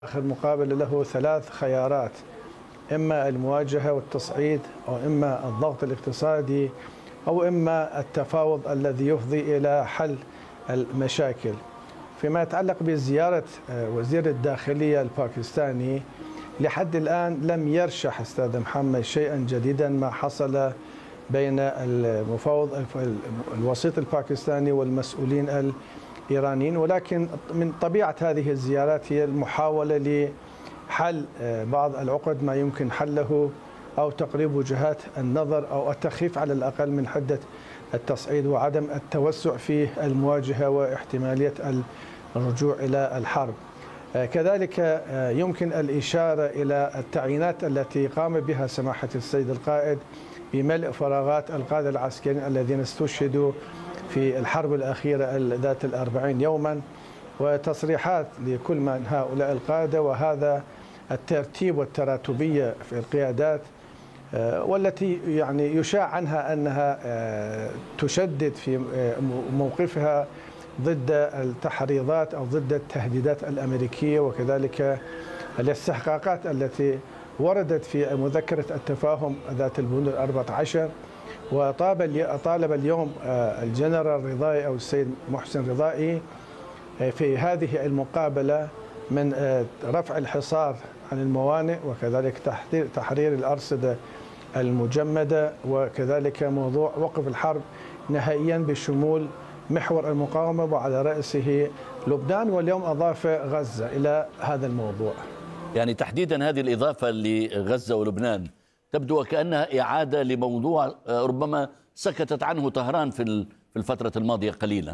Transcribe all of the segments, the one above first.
آخر مقابلة له ثلاث خيارات: إما المواجهة والتصعيد، أو إما الضغط الاقتصادي، أو إما التفاوض الذي يفضي إلى حل المشاكل. فيما يتعلق بزيارة وزير الداخلية الباكستاني، لحد الآن لم يرشح أستاذ محمد شيئا جديدا ما حصل بين المفاوض الوسيط الباكستاني والمسؤولين الإيرانيين، ولكن من طبيعة هذه الزيارات هي المحاولة لحل بعض العقد ما يمكن حله أو تقريب وجهات النظر أو التخفيف على الأقل من حدة التصعيد وعدم التوسع في المواجهة واحتمالية الرجوع إلى الحرب. كذلك يمكن الإشارة إلى التعيينات التي قام بها سماحة السيد القائد بملء فراغات القادة العسكريين الذين استشهدوا في الحرب الأخيرة ذات 40 يوما، وتصريحات لكل من هؤلاء القادة، وهذا الترتيب والتراتبية في القيادات، والتي يعني يشاع عنها أنها تشدد في موقفها ضد التحريضات أو ضد التهديدات الأمريكية، وكذلك الاستحقاقات التي وردت في مذكرة التفاهم ذات البنود 14. وطالب اليوم الجنرال رضائي أو السيد محسن رضائي في هذه المقابلة من رفع الحصار عن الموانئ، وكذلك تحرير الأرصدة المجمدة، وكذلك موضوع وقف الحرب نهائيا بشمول محور المقاومة وعلى رأسه لبنان، واليوم أضاف غزة إلى هذا الموضوع. يعني تحديدا هذه الإضافة لغزة ولبنان تبدو وكأنها إعادة لموضوع ربما سكتت عنه طهران في الفترة الماضية قليلا.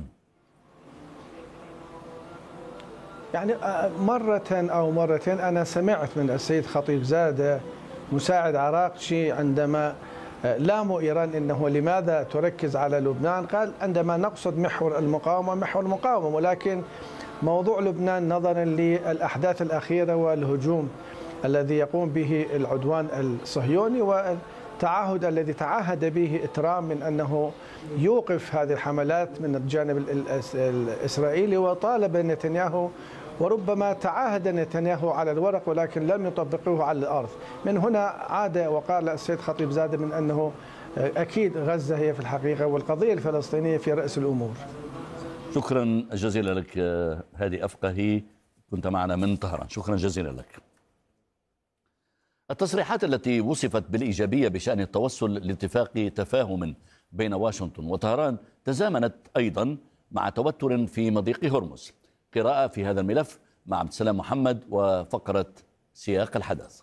يعني مرة أو مرتين أنا سمعت من السيد خطيب زادة مساعد عراقشي عندما لاموا إيران إنه لماذا تركز على لبنان، قال عندما نقصد محور المقاومة، ولكن موضوع لبنان نظرا للأحداث الأخيرة والهجوم الذي يقوم به العدوان الصهيوني والتعهد الذي تعهد به ترامب من أنه يوقف هذه الحملات من الجانب الإسرائيلي، وطالب نتنياهو وربما تعهد نتنياهو على الورق ولكن لم يطبقه على الأرض. من هنا عاد وقال السيد خطيب زادة من أنه أكيد غزة هي في الحقيقة والقضية الفلسطينية في رأس الأمور. شكرا جزيلا لك هادي أفقهي، كنت معنا من طهران، شكرا جزيلا لك. التصريحات التي وصفت بالإيجابية بشأن التوصل لاتفاق تفاهم بين واشنطن وطهران تزامنت أيضا مع توتر في مضيق هرمز. قراءة في هذا الملف مع عبد السلام محمد وفقرة سياق الحدث.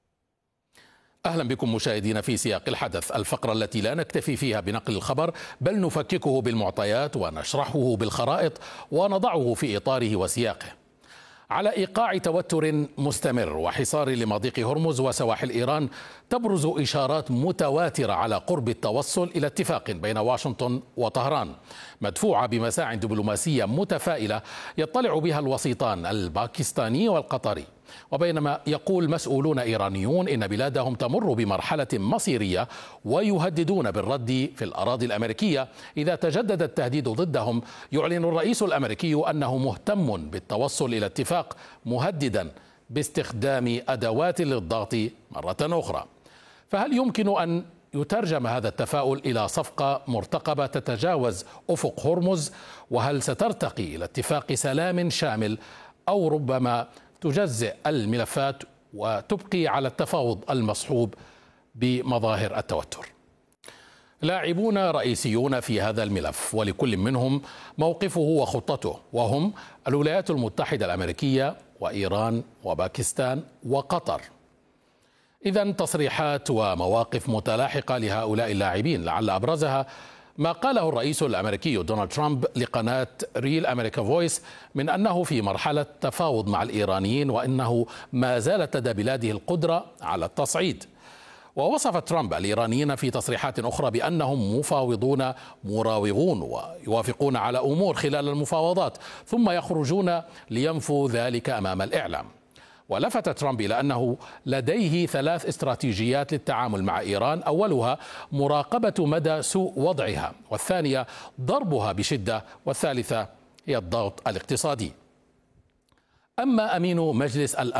أهلا بكم مشاهدينا في سياق الحدث، الفقرة التي لا نكتفي فيها بنقل الخبر بل نفككه بالمعطيات ونشرحه بالخرائط ونضعه في إطاره وسياقه. على إيقاع توتر مستمر وحصار لمضيق هرمز وسواحل إيران تبرز إشارات متواترة على قرب التوصل إلى اتفاق بين واشنطن وطهران، مدفوعة بمساع دبلوماسية متفائلة يطلع بها الوسيطان الباكستاني والقطري. وبينما يقول مسؤولون إيرانيون إن بلادهم تمر بمرحلة مصيرية ويهددون بالرد في الأراضي الأمريكية إذا تجدد التهديد ضدهم، يعلن الرئيس الأمريكي أنه مهتم بالتوصل إلى اتفاق، مهددا باستخدام أدوات للضغط مرة أخرى. فهل يمكن أن يترجم هذا التفاؤل إلى صفقة مرتقبة تتجاوز أفق هرمز؟ وهل سترتقي إلى اتفاق سلام شامل، أو ربما تجزئ الملفات وتبقي على التفاوض المصحوب بمظاهر التوتر؟ لاعبون رئيسيون في هذا الملف، ولكل منهم موقفه وخطته، وهم الولايات المتحدة الأمريكية وإيران وباكستان وقطر. إذن تصريحات ومواقف متلاحقة لهؤلاء اللاعبين، لعل أبرزها ما قاله الرئيس الأمريكي دونالد ترامب لقناة ريل أمريكا فويس من أنه في مرحلة تفاوض مع الإيرانيين، وأنه ما زالت لدى بلاده القدرة على التصعيد. ووصف ترامب الإيرانيين في تصريحات أخرى بأنهم مفاوضون مراوغون ويوافقون على أمور خلال المفاوضات ثم يخرجون لينفوا ذلك أمام الإعلام. ولفت ترامب إلى أنه لديه 3 استراتيجيات للتعامل مع إيران، أولها مراقبة مدى سوء وضعها، والثانية ضربها بشدة، والثالثة هي الضغط الاقتصادي. أما أمين مجلس الأمن